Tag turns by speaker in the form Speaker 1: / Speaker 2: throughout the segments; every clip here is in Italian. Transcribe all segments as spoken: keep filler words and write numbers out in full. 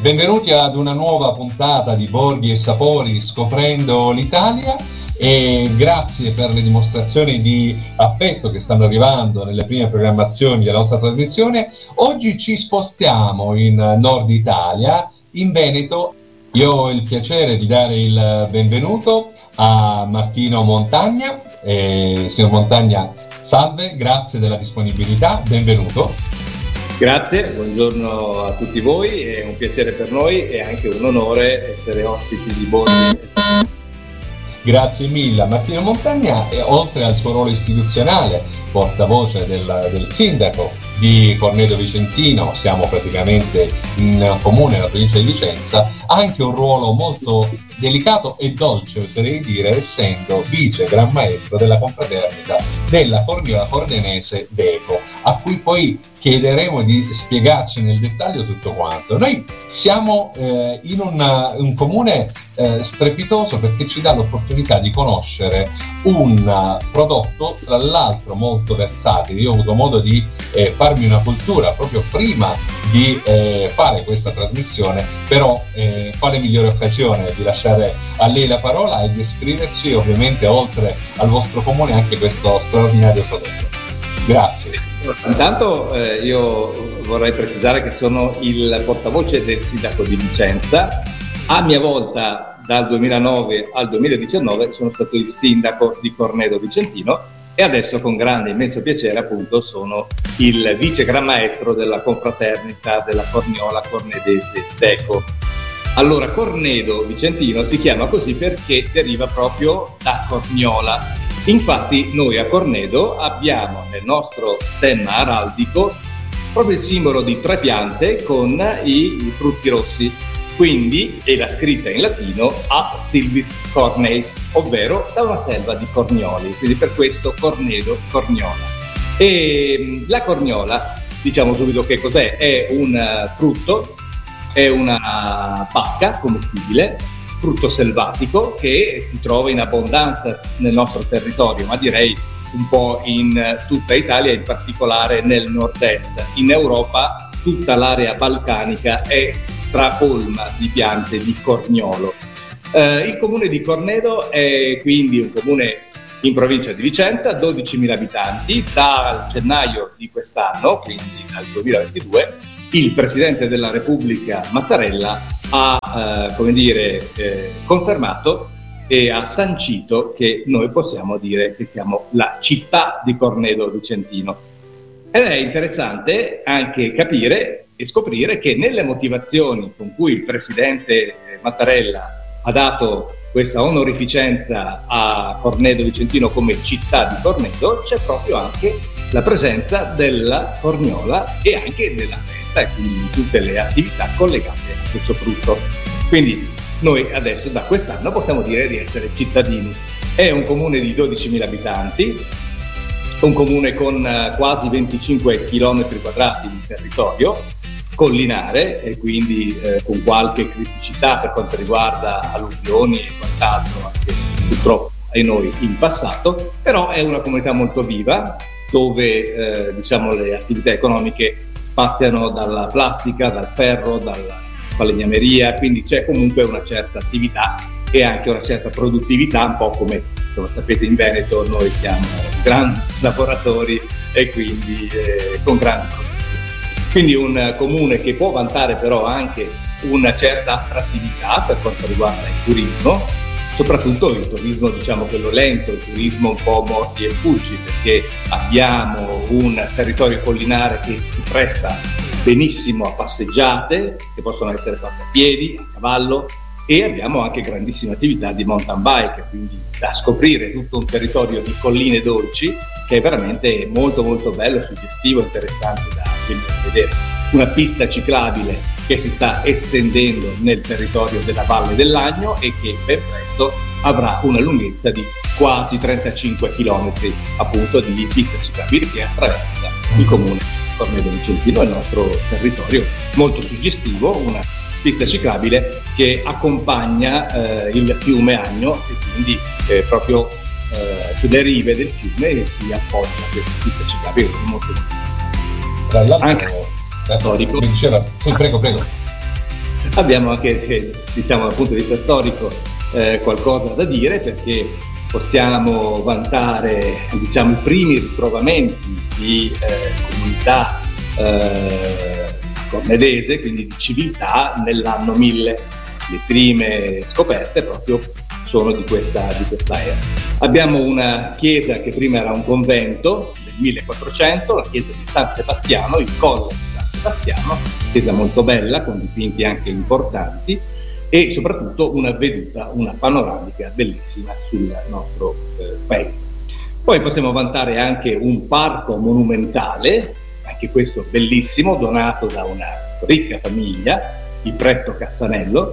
Speaker 1: Benvenuti ad una nuova puntata di Borghi e Sapori scoprendo l'Italia e grazie per le dimostrazioni di affetto che stanno arrivando nelle prime programmazioni della nostra trasmissione. Oggi ci spostiamo in Nord Italia, in Veneto. Io ho il piacere di dare il benvenuto a Martino Montagna. Eh, signor Montagna, salve, grazie della disponibilità, benvenuto.
Speaker 2: Grazie, buongiorno a tutti voi, è un piacere per noi e anche un onore essere ospiti di Borghi.
Speaker 1: Grazie mille. Martino Montagna, eh, oltre al suo ruolo istituzionale, portavoce del, del sindaco di Cornedo Vicentino, siamo praticamente in comune nella provincia di Vicenza, ha anche un ruolo molto delicato e dolce, oserei dire, essendo vice gran maestro della confraternita della Corniola Cordenese Deco, a cui poi chiederemo di spiegarci nel dettaglio tutto quanto. Noi siamo eh, in una, un comune eh, strepitoso perché ci dà l'opportunità di conoscere un uh, prodotto, tra l'altro molto versatile. Io ho avuto modo di eh, farmi una cultura proprio prima di eh, fare questa trasmissione, però eh, quale migliore occasione di lasciare a lei la parola e di descriverci ovviamente oltre al vostro comune anche questo straordinario prodotto. Grazie.
Speaker 2: Intanto eh, io vorrei precisare che sono il portavoce del sindaco di Vicenza. A mia volta dal duemilanove al duemiladiciannove sono stato il sindaco di Cornedo Vicentino e adesso con grande immenso piacere appunto sono il vice gran maestro della confraternita della Corniola Cornedese Deco. Allora, Cornedo Vicentino si chiama così perché deriva proprio da Corniola. Infatti noi a Cornedo abbiamo nel nostro stemma araldico proprio il simbolo di tre piante con i, i frutti rossi, quindi è la scritta in latino a silvis corneis, ovvero da una selva di cornioli, quindi per questo Cornedo Corniola. E la corniola, diciamo subito che cos'è, è un frutto, è una bacca commestibile, frutto selvatico che si trova in abbondanza nel nostro territorio, ma direi un po' in tutta Italia, in particolare nel nord-est. In Europa tutta l'area balcanica è stracolma di piante di corniolo. Eh, il comune di Cornedo è quindi un comune in provincia di Vicenza, dodicimila abitanti. Dal gennaio di quest'anno, quindi dal duemilaventidue, il Presidente della Repubblica Mattarella ha eh, come dire, eh, confermato e ha sancito che noi possiamo dire che siamo la città di Cornedo Vicentino. Ed è interessante anche capire e scoprire che nelle motivazioni con cui il Presidente Mattarella ha dato questa onorificenza a Cornedo Vicentino come città di Cornedo c'è proprio anche la presenza della corniola e anche della festa e quindi tutte le attività collegate a questo frutto. Quindi noi adesso da quest'anno possiamo dire di essere cittadini. È un comune di dodicimila abitanti, un comune con quasi venticinque chilometri quadrati di territorio, collinare e quindi eh, con qualche criticità per quanto riguarda alluvioni e quant'altro, anche purtroppo ai noi in passato, però è una comunità molto viva dove eh, diciamo le attività economiche spaziano dalla plastica, dal ferro, dalla falegnameria, quindi c'è comunque una certa attività e anche una certa produttività, un po' come, come sapete in Veneto noi siamo grandi lavoratori e quindi eh, con grandi produzioni. Quindi un comune che può vantare però anche una certa attrattività per quanto riguarda il turismo, soprattutto il turismo diciamo quello lento, il turismo un po' morti e fuggi, perché abbiamo un territorio collinare che si presta benissimo a passeggiate che possono essere fatte a piedi, a cavallo, e abbiamo anche grandissime attività di mountain bike, quindi da scoprire tutto un territorio di colline dolci che è veramente molto molto bello, suggestivo, interessante da vedere. Una pista ciclabile che si sta estendendo nel territorio della Valle dell'Agno e che ben presto avrà una lunghezza di quasi trentacinque chilometri appunto di pista ciclabile che attraversa il comune Cornedo Vicentino, il nostro territorio molto suggestivo, una pista ciclabile che accompagna eh, il fiume Agno e quindi eh, proprio eh, sulle rive del fiume si appoggia a questa pista ciclabile molto molto
Speaker 1: tra l'altro
Speaker 2: anche
Speaker 1: storico. Mi diceva, sì, prego, prego.
Speaker 2: abbiamo anche, eh, diciamo dal punto di vista storico, eh, qualcosa da dire, perché possiamo vantare, diciamo, i primi ritrovamenti di eh, comunità eh, cornedese, quindi di civiltà, nell'anno mille. Le prime scoperte proprio sono di questa, di questa era. Abbiamo una chiesa che prima era un convento del millequattrocento, la chiesa di San Sebastiano, il Colle di San Sebastiano, chiesa molto bella con dipinti anche importanti, e soprattutto una veduta, una panoramica bellissima sul nostro eh, paese. Poi possiamo vantare anche un parco monumentale, anche questo bellissimo, donato da una ricca famiglia, i Pretto Cassanello,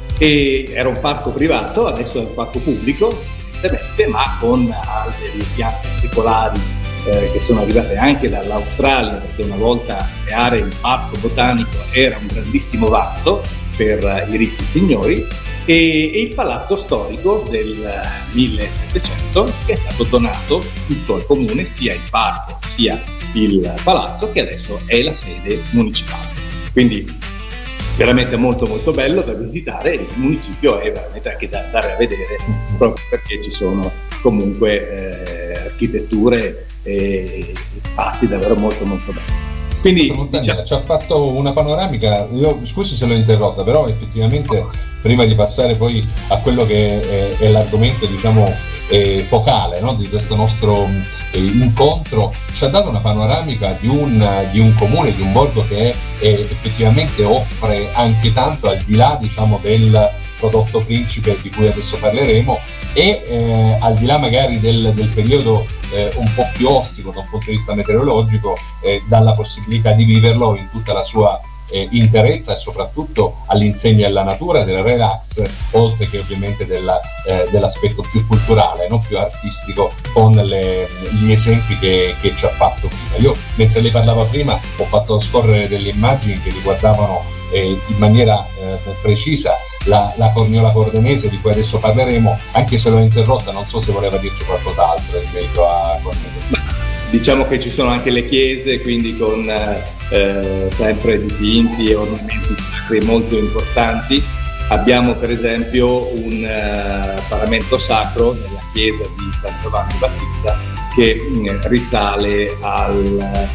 Speaker 2: e era un parco privato, adesso è un parco pubblico, evidentemente, ma con delle piante secolari eh, che sono arrivate anche dall'Australia, perché una volta creare il parco botanico era un grandissimo vanto per uh, i ricchi signori, e, e il palazzo storico del millesettecento, che è stato donato tutto al comune, sia il parco sia il palazzo, che adesso è la sede municipale. Quindi veramente molto molto bello da visitare, il municipio è veramente anche da andare a vedere, proprio perché ci sono comunque eh, architetture e spazi davvero molto molto belli.
Speaker 1: Quindi diciamo, ci ha fatto una panoramica, io scusi se l'ho interrotta, però effettivamente prima di passare poi a quello che è, è l'argomento, diciamo, eh, focale, no, di questo nostro eh, incontro, ci ha dato una panoramica di un, di un comune, di un borgo che eh, effettivamente offre anche tanto, al di là, diciamo, del prodotto principe di cui adesso parleremo, e eh, al di là magari del, del periodo eh, un po' più ostico da un punto di vista meteorologico, eh, dalla possibilità di viverlo in tutta la sua eh, interezza, e soprattutto all'insegna della natura, del relax, oltre che ovviamente della, eh, dell'aspetto più culturale, no? Più artistico, con le, gli esempi che, che ci ha fatto prima. Io, mentre lei parlava prima, ho fatto scorrere delle immagini che riguardavano eh, in maniera eh, precisa La, la Corniola Cordenese, di cui adesso parleremo, anche se l'ho interrotta, non so se voleva dirci qualcos'altro in merito a Cornese.
Speaker 2: Diciamo che ci sono anche le chiese, quindi con eh, sempre dipinti e ornamenti sacri molto importanti. Abbiamo per esempio un uh, paramento sacro nella chiesa di San Giovanni Battista che mh, risale al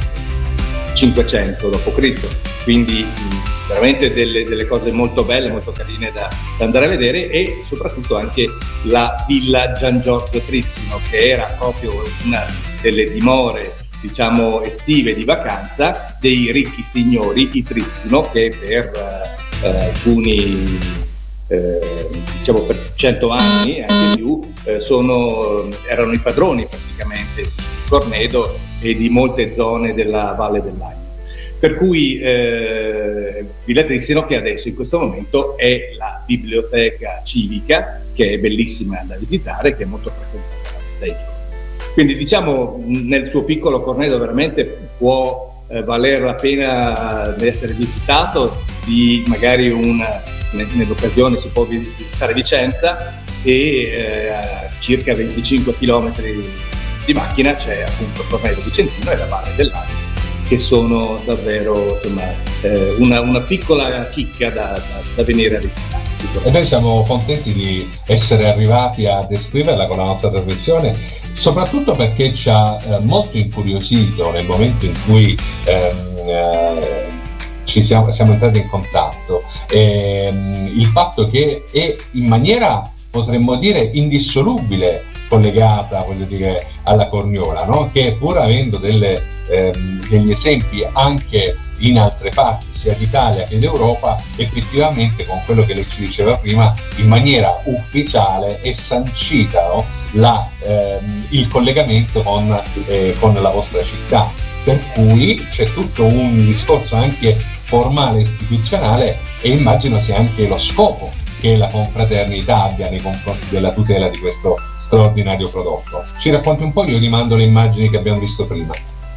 Speaker 2: cinquecento dopo Cristo, quindi mh, veramente delle, delle cose molto belle, molto carine da, da andare a vedere, e soprattutto anche la Villa Gian Giorgio Trissino, che era proprio una delle dimore, diciamo, estive di vacanza dei ricchi signori, i Trissino, che per eh, alcuni eh, diciamo per cento anni, anche più, eh, sono, erano i padroni praticamente di Cornedo e di molte zone della Valle dell'Agno. Per cui eh, Villa Trissino, che adesso in questo momento è la biblioteca civica, che è bellissima da visitare, che è molto frequentata dai giovani. Quindi diciamo, nel suo piccolo Cornedo veramente può eh, valer la pena di essere visitato, di magari un, nell'occasione si può visitare Vicenza, e eh, a circa venticinque chilometri di macchina c'è appunto Cornedo Vicentino e la Valle dell'Agno, che sono davvero, insomma, eh, una, una piccola chicca da, da, da venire a visitare.
Speaker 1: E noi siamo contenti di essere arrivati a descriverla con la nostra trasmissione, soprattutto perché ci ha eh, molto incuriosito nel momento in cui ehm, eh, ci siamo, siamo entrati in contatto, ehm, il fatto che è in maniera, potremmo dire, indissolubile collegata, voglio dire, alla Corniola, no? Che pur avendo delle, ehm, degli esempi anche in altre parti, sia d'Italia che d'Europa, effettivamente con quello che lei ci diceva prima, in maniera ufficiale è sancita, no? la, ehm, il collegamento con, eh, con la vostra città, per cui c'è tutto un discorso anche formale, istituzionale, e immagino sia anche lo scopo che la confraternita abbia nei confronti della tutela di questo straordinario prodotto. Ci racconti un po', io rimando le immagini che abbiamo visto prima.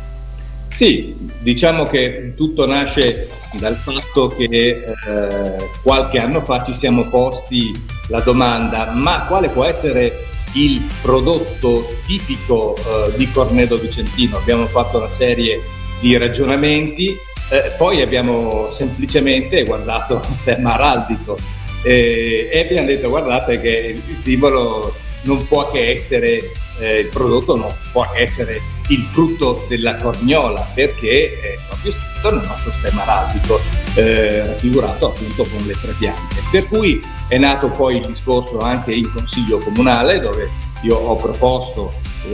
Speaker 2: Sì, diciamo che tutto nasce dal fatto che eh, qualche anno fa ci siamo posti la domanda: ma quale può essere il prodotto tipico eh, di Cornedo Vicentino? Abbiamo fatto una serie di ragionamenti Eh, poi abbiamo semplicemente guardato lo stemma araldico eh, e abbiamo detto guardate che il simbolo non può che essere, eh, il prodotto non può che essere il frutto della corniola, perché è proprio scritto nel nostro stemma araldico, eh, raffigurato appunto con le tre piante. Per cui è nato poi il discorso anche in Consiglio Comunale, dove io ho proposto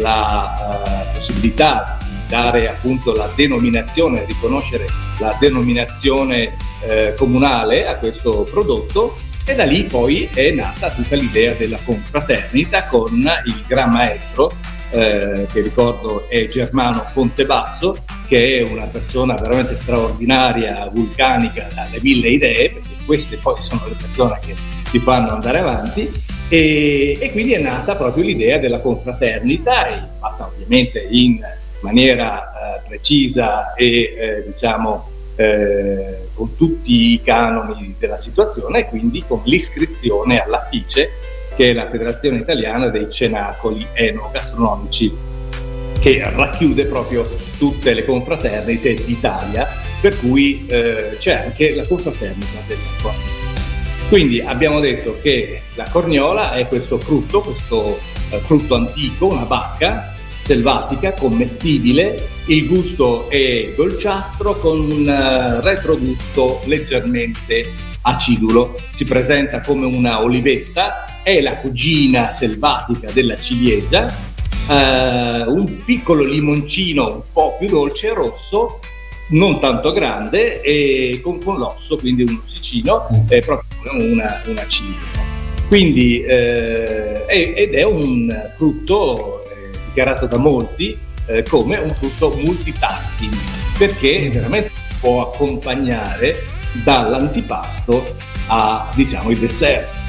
Speaker 2: la uh, possibilità di dare appunto la denominazione, riconoscere la denominazione eh, comunale a questo prodotto, e da lì poi è nata tutta l'idea della confraternita con il gran maestro eh, che ricordo è Germano Fontebasso, che è una persona veramente straordinaria, vulcanica, dalle mille idee, perché queste poi sono le persone che ti fanno andare avanti, e, e quindi è nata proprio l'idea della confraternita, e fatta ovviamente in maniera eh, precisa e eh, diciamo eh, con tutti i canoni della situazione, e quindi con l'iscrizione alla FICE, che è la Federazione Italiana dei Cenacoli Enogastronomici, che racchiude proprio tutte le confraternite d'Italia, per cui eh, c'è anche la confraternita della corniola. Quindi abbiamo detto che la corniola è questo frutto, questo eh, frutto antico, una bacca selvatica, commestibile, il gusto è dolciastro con un uh, retrogusto leggermente acidulo, si presenta come una olivetta, è la cugina selvatica della ciliegia, uh, un piccolo limoncino un po' più dolce, rosso, non tanto grande, e con, con l'osso, quindi un ossicino, è proprio una, una ciliegia. Quindi eh, ed è un frutto dichiarato da molti eh, come un frutto multitasking, perché veramente può accompagnare dall'antipasto a, diciamo, il dessert.